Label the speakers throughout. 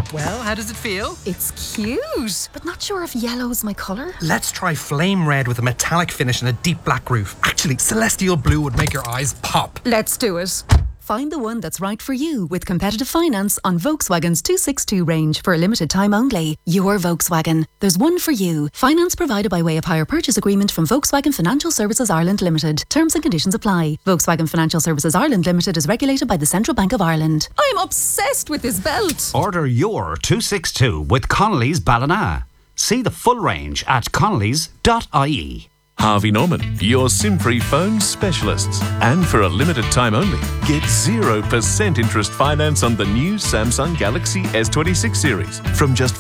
Speaker 1: Well, how does it feel?
Speaker 2: It's cute, but not sure if yellow's my colour.
Speaker 1: Let's try flame red with a metallic finish and a deep black roof. Actually, celestial blue would make your eyes pop.
Speaker 2: Let's do it. Find the one that's right for you with competitive finance on Volkswagen's 262 range for a limited time only. Your Volkswagen. There's one for you. Finance provided by way of hire purchase agreement from Volkswagen Financial Services Ireland Limited. Terms and conditions apply. Volkswagen Financial Services Ireland Limited is regulated by the Central Bank of Ireland. I'm obsessed with this belt.
Speaker 3: Order your 262 with Connolly's Ballina. See the full range at connellys.ie.
Speaker 4: Harvey Norman, your SIM-free phone specialists. And for a limited time only, get 0% interest finance on the new Samsung Galaxy S26 series from just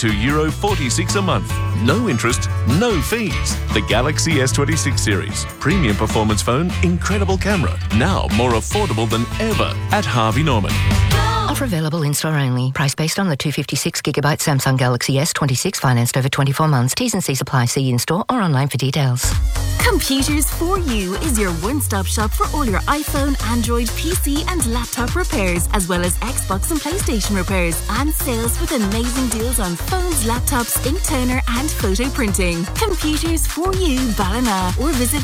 Speaker 4: €42.46 a month. No interest, no fees. The Galaxy S26 series. Premium performance phone, incredible camera. Now more affordable than ever at Harvey Norman.
Speaker 5: Offer available in-store only. Price based on the 256GB Samsung Galaxy S26 financed over 24 months. T's and C's apply. See in-store or online for details.
Speaker 6: Computers for You is your one-stop shop for all your iPhone, Android, PC and laptop repairs, as well as Xbox and PlayStation repairs, and sales with amazing deals on phones, laptops, ink toner and photo printing. Computers for You Ballina, or visit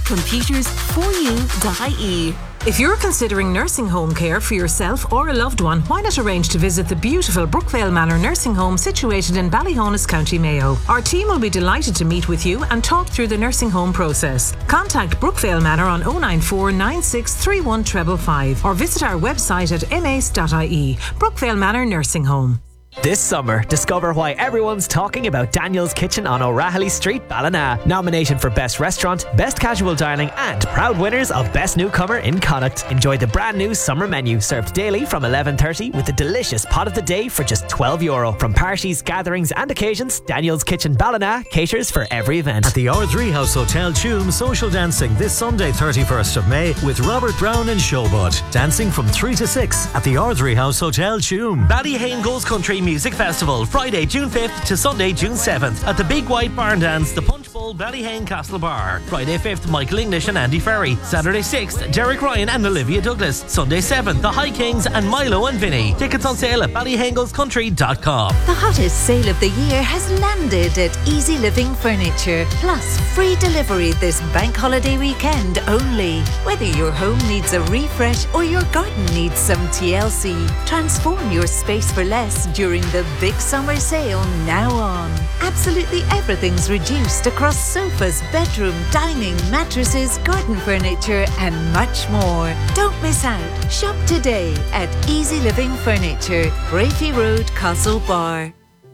Speaker 6: computersforyou.ie.
Speaker 7: If you're considering nursing home care for yourself or a loved one, why not arrange to visit the beautiful Brookvale Manor nursing home situated in Ballyhonus, County Mayo. Our team will be delighted to meet with you and talk through the nursing home process. Contact Brookvale Manor on 094 96 31 555 or visit our website at mace.ie. Brookvale Manor Nursing Home.
Speaker 8: This summer, discover why everyone's talking about Daniel's Kitchen on O'Rahilly Street, Ballina. Nomination for Best Restaurant, Best Casual Dining and proud winners of Best Newcomer in Connacht. Enjoy the brand new summer menu served daily from 11:30 with a delicious pot of the day for just €12. From parties, gatherings and occasions, Daniel's Kitchen Ballina caters for every event.
Speaker 9: At the R3 House Hotel Tuam, social dancing this Sunday 31st of May with Robert Brown and Showbud. Dancing from 3 to 6 at the R3 House Hotel Tuam.
Speaker 10: Ballyhane Goes Country Music Festival, Friday, June 5th to Sunday, June 7th at the Big White Barn Dance, the Punch Bowl, Ballyhane Castle Bar. Friday 5th, Michael English and Andy Ferry. Saturday 6th, Derek Ryan and Olivia Douglas. Sunday 7th, the High Kings and Milo and Vinny. Tickets on sale at ballyhanegoescountry.com.
Speaker 11: The hottest sale of the year has landed at Easy Living Furniture. Plus, free delivery this bank holiday weekend only. Whether your home needs a refresh or your garden needs some TLC, transform your space for less during the big summer sale now on. Absolutely everything's reduced across sofas, bedroom, dining, mattresses, garden furniture and much more. Don't miss out. Shop today at Easy Living Furniture, Brafey Road, Castle Bar.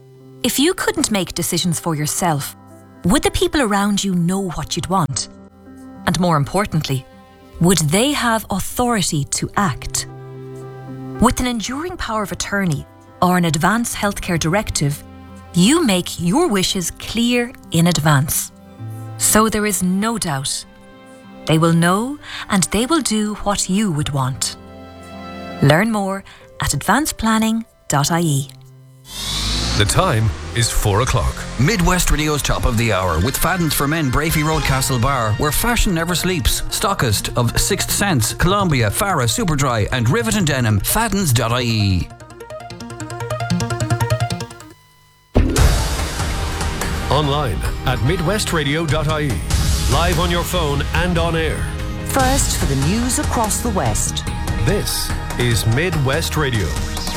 Speaker 12: If you couldn't make decisions for yourself, would the people around you know what you'd want? And more importantly, would they have authority to act? With an enduring power of attorney or an advance healthcare directive, you make your wishes clear in advance. So there is no doubt. They will know and they will do what you would want. Learn more at advanceplanning.ie.
Speaker 13: The time is 4 o'clock.
Speaker 14: Midwest Radio's top of the hour with Faddens for Men, Brafey Road, Castle Bar, where fashion never sleeps. Stockist of Sixth Sense, Columbia, Farah, Superdry and Rivet and Denim. Faddens.ie.
Speaker 13: Online at midwestradio.ie. Live on your phone and on air.
Speaker 15: First for the news across the West.
Speaker 13: This is Midwest Radio.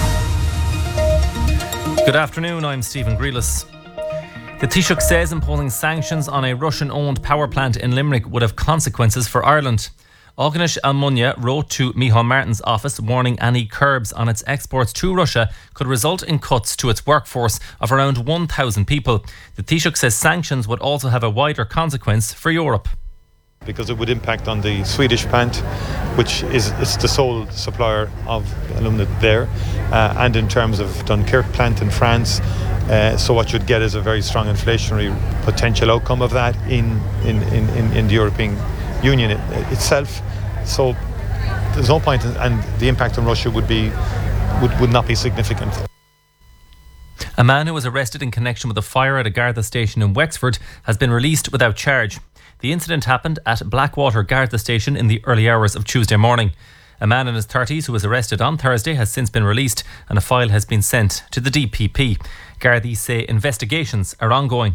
Speaker 16: Good afternoon, I'm Stephen Grealis. The Taoiseach says imposing sanctions on a Russian-owned power plant in Limerick would have consequences for Ireland. Ognish Almunia wrote to Micheál Martin's office warning any curbs on its exports to Russia could result in cuts to its workforce of around 1,000 people. The Taoiseach says sanctions would also have a wider consequence for Europe.
Speaker 17: Because it would impact on the Swedish plant, which is the sole supplier of alumina there, and in terms of Dunkirk plant in France. So what you'd get is a very strong inflationary potential outcome of that in the European Union itself. So there's no point, and the impact on Russia would not be significant.
Speaker 16: A man who was arrested in connection with a fire at a Garda station in Wexford has been released without charge. The incident happened at Blackwater Garda station in the early hours of Tuesday morning. A man in his 30s who was arrested on Thursday has since been released and a file has been sent to the DPP. Gardaí say investigations are ongoing.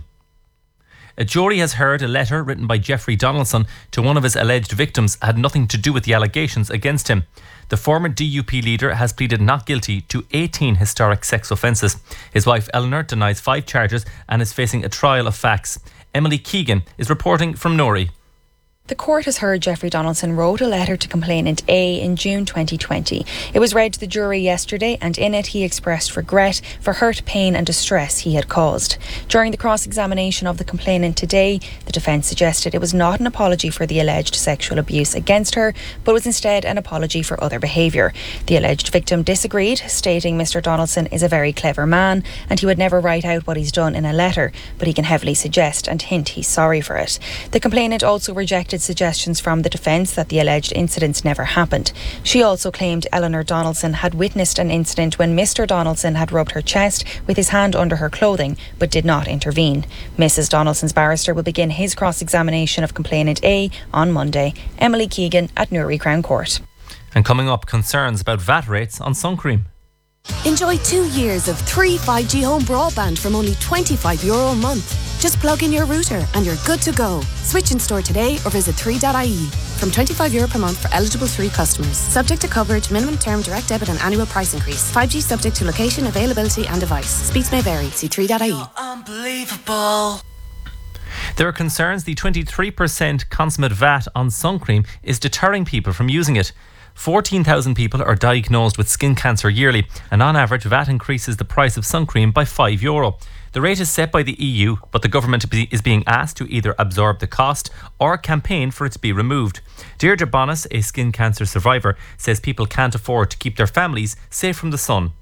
Speaker 16: A jury has heard a letter written by Jeffrey Donaldson to one of his alleged victims had nothing to do with the allegations against him. The former DUP leader has pleaded not guilty to 18 historic sex offences. His wife Eleanor denies 5 charges and is facing a trial of facts. Emily Keegan is reporting from Newry.
Speaker 18: The court has heard Jeffrey Donaldson wrote a letter to complainant A in June 2020. It was read to the jury yesterday, and in it he expressed regret for hurt, pain and distress he had caused. During the cross-examination of the complainant today, the defence suggested it was not an apology for the alleged sexual abuse against her, but was instead an apology for other behaviour. The alleged victim disagreed, stating Mr Donaldson is a very clever man and he would never write out what he's done in a letter, but he can heavily suggest and hint he's sorry for it. The complainant also rejected suggestions from the defence that the alleged incidents never happened. She also claimed Eleanor Donaldson had witnessed an incident when Mr Donaldson had rubbed her chest with his hand under her clothing but did not intervene. Mrs Donaldson's barrister will begin his cross-examination of complainant A on Monday. Emily Keegan at Newry Crown Court.
Speaker 16: And coming up, concerns about VAT rates on sun cream.
Speaker 19: Enjoy 2 years of 3 5G home broadband from only €25 a month. Just plug in your router and you're good to go. Switch in store today or visit 3.ie. From €25 per month for eligible 3 customers. Subject to coverage, minimum term, direct debit and annual price increase. 5G subject to location, availability and device. Speeds may vary. See 3.ie.
Speaker 10: Unbelievable.
Speaker 16: There are concerns the 23% consummate VAT on sun cream is deterring people from using it. 14,000 people are diagnosed with skin cancer yearly, and on average VAT increases the price of sun cream by €5. The rate is set by the EU, but the government is being asked to either absorb the cost or campaign for it to be removed. Deirdre Bonas, a skin cancer survivor, says people can't afford to keep their families safe from the sun.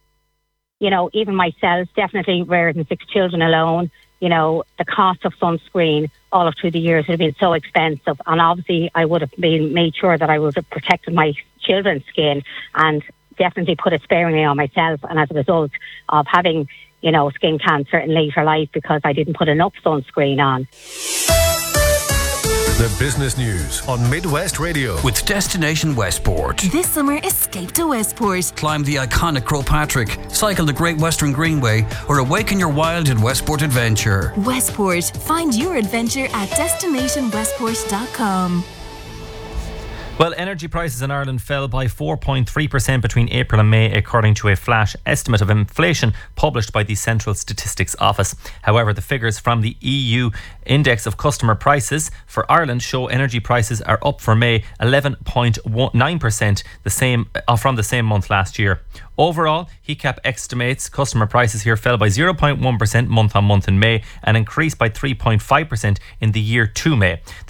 Speaker 20: You know, even myself, definitely raising 6 children alone, you know, the cost of sunscreen all of through the years would have been so expensive. And obviously I would have made sure that I would have protected my children's skin and definitely put it sparingly on myself. And as a result of having, you know, skin cancer in later life because I didn't put enough sunscreen on.
Speaker 13: The business news on Midwest Radio.
Speaker 14: With Destination Westport.
Speaker 6: This summer, escape to Westport.
Speaker 14: Climb the iconic Croagh Patrick, cycle the Great Western Greenway, or awaken your wild in Westport Adventure.
Speaker 6: Westport. Find your adventure at destinationwestport.com.
Speaker 16: Well, energy prices in Ireland fell by 4.3% between April and May, according to a flash estimate of inflation published by the Central Statistics Office. However, the figures from the EU Index of Customer Prices for Ireland show energy prices are up for May 11.9%, from the same month last year. Overall, HECAP estimates customer prices here fell by 0.1% month on month in May and increased by 3.5% in the year to May.